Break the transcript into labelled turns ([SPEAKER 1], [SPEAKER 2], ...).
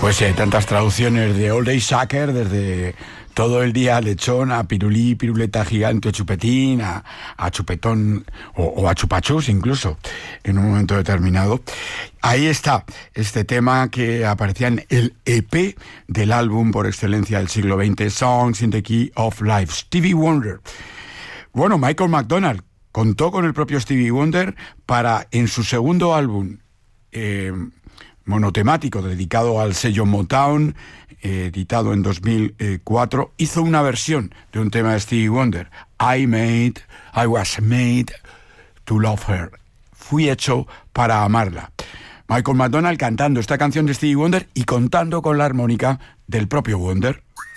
[SPEAKER 1] Pues tantas traducciones de All Day Sucker, desde todo el día lechón, a pirulí, piruleta gigante, o chupetín, a chupetón o a chupachus incluso, en un momento determinado. Ahí está este tema que aparecía en el EP del álbum por excelencia del siglo XX, Songs in the Key of Life, Stevie Wonder. Bueno, Michael McDonald contó con el propio Stevie Wonder para, en su segundo álbum monotemático dedicado al sello Motown, editado en 2004, hizo una versión de un tema de Stevie Wonder, I was made to love her. Fui hecho para amarla. Michael McDonald cantando esta canción de Stevie Wonder y contando con la armónica del propio Wonder.